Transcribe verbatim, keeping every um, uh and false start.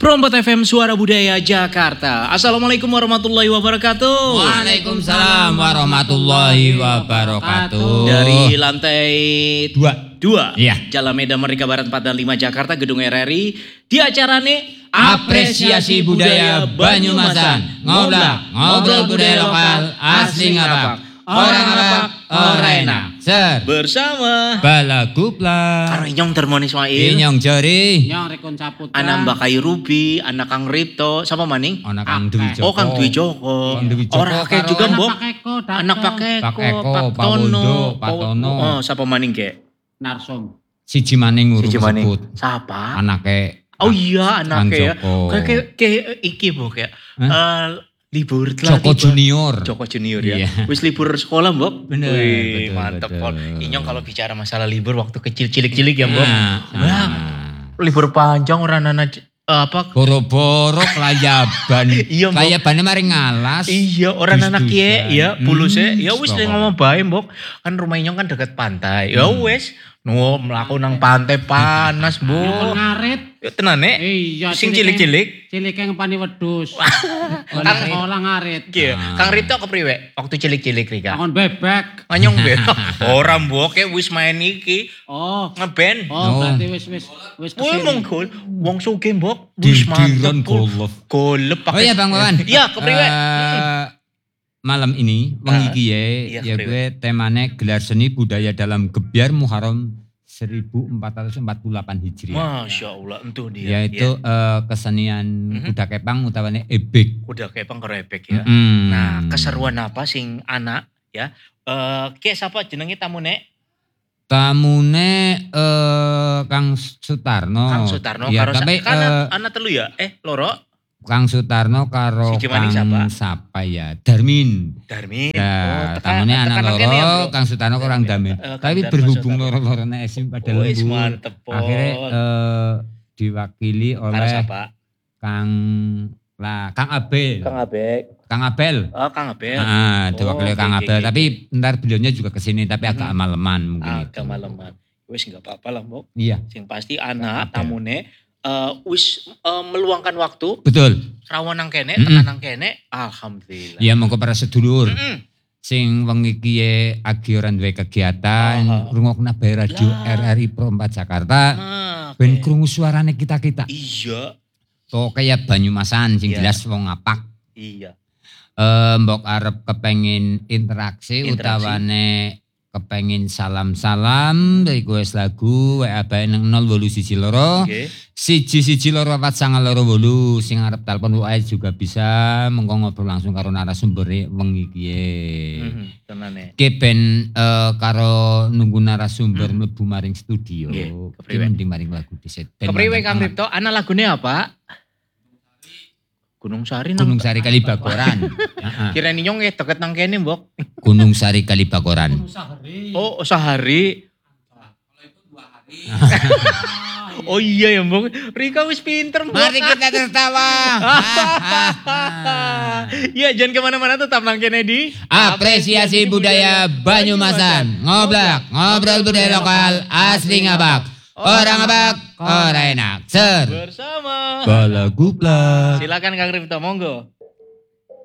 Prompat F M Suara Budaya Jakarta. Assalamualaikum warahmatullahi wabarakatuh. Waalaikumsalam warahmatullahi wabarakatuh. Dari lantai dua, dua iya. Jalan Medan Merdeka Barat empat dan lima Jakarta, Gedung R R I. Di acara nih Apresiasi Budaya Banyumasan. Ngoblak, ngobrol budaya lokal asli ngapak. Orang ngapak, orang enak. Ser bersama Balagupla Karo Inyong Darmon Ismail, Inyong Jori, Inyong Rekon Saputra, Anak Mbak Kayu Ruby, Anak Kang Ripto, sama maning? Anak Kang Dwi Joko. Oh Kang Dwi Joko. Kang Dwi Joko Orang kayak juga mbok. Anak Pak Eko, Pak Eko, Pak Pak Wondo, Tono, Pak Tono. Oh, siapa maning kek? Narsum. Siji maning urung Siji maning. sebut. Siapa? Anake. Oh iya, anaknya ya. Joko. Kayak kayak kayak iki mbok ya. Hah? Eh, libur telah Joko tiba. Junior. Joko Junior ya. Iya. Wis libur sekolah, Mbok. Bener, Wih, betul, mantep betul. Pol. Inyong kalau bicara masalah libur waktu kecil cilik-cilik ya, Mbok. Nah, Wah, nah. libur panjang orang anak apa? Boro-boro kelayaban. Iya, Mbok. Kelayabannya mari ngalas. Iya, orang anak Dus-dusan. ya, pulusnya, Hmm, ya wis pokoknya. ngomong bae, Mbok. Kan rumah Inyong kan dekat pantai. Ya Hmm. wis, nu mlaku nang pantai panas, Yang Mbok. ngarit. Ya tenan nek. Iya, Sing cilik-cilik. Cilik yang pani wedus. Kang- Kang sekolah ngarit. Iya, Ah. Kang Ripto kepriwe? Waktu cilik-cilik Rika. Akon bebek. Nganyong be. Ora mbok e wis main iki Oh. ngeband. Oh, No. berarti wis wis wis Woi kesini. mongkol, wong sugih mbok. Wis Didiran mantep. Pol. golf. Golep pakai. Oh iya Bang Wawan. Iya, kepriwe? Eh, malam ini wengi iki ya, iya, ya kepriwe? gue temane gelar seni budaya dalam Gebyar Muharram seribu empat ratus empat puluh delapan Hijriah. Masya Allah, entuh dia. Yaitu eh, kesenian Mhm. kuda kepang utawane ebek. Udah kayak pengkerebek ya. Mm. Nah, keseruan apa sing anak ya? Eh, ke siapa jenenge tamune? Tamune eh, Kang Sutarno. Kang Sutarno Ya, karo tapi sa- kan eh, anak telu ya? Eh, loro? Kang Sutarno karo Siji maning Kang siapa ya? Darmin. Darmin. Nah, teka- tamunya anak tekanan loro, kene ya, Bro. Kang Sutarno kurang Darmin. Eh, Kang Tapi Darman berhubung Sutarno. loro-lorone esim pada Wis lembu. mantep, Pol. Akhirnya eh, diwakili Karo oleh siapa? Kang lah Kang Abel. Kang Abek. Kang Abel. Oh, Kang Abel. Ah, Oh, diwakili oke, Kang oke, Abel. oke. Tapi ntar beliaunya juga kesini, tapi agak Mhm. maleman mungkin. Ah, itu. kemalaman. Wis enggak apa-apa lah, Mbok. Iya, Sing pasti anak Abel. tamune eh, wis eh, meluangkan waktu betul. rawan nang kene, Mm-mm. tekan nang kene, alhamdulillah. Ya monggo para sedulur. Mm-mm. Sing wengi iki ye agi ora duwe kegiatan, Aha. rungokna bae radio Lah. R R I Pro empat Jakarta. Nah, Ben oke. krungu suarane kita-kita. Iya, To kayak Banyumasan sing Iya. jelas wong ngapak. iya. Eh mbok arep kepengin interaksi, Interaksi. utawane kepengin salam-salam request lagu W A bae nang nol wolu siji loro Oke. siji siji loro papat sanga loro wolu sing arep telepon wae juga bisa mengko ngobrol langsung karo narasumber wengi iki. Mhm, tenane. Ki ben eh, karo nunggu narasumber Hmm. mlebu maring studio. Nggih, Ki kepriwe? mending maring lagu dhisik. Ben Kepriwe mantan Kang amat. Ripto? Ana lagune apa? Gunung Sari nang Gunung Sari Kalibagoran. Heeh. Kira nyong eh deket nang kene, Mbok. Gunung Sari Kalibagoran. Oh, sehari. Oh iya ya, Mbok. Rika wis pinter, Mbok. Mari kita tertawa. Iya, jangan kemana-mana, tetap nang kene di Apresiasi budaya Banyumasan. Ngoblak, ngobrol budaya lokal asli ngabak. Orang ngabak, orang enak. Ser. bersama. Balagupla. Silakan Kang Ripto, monggo.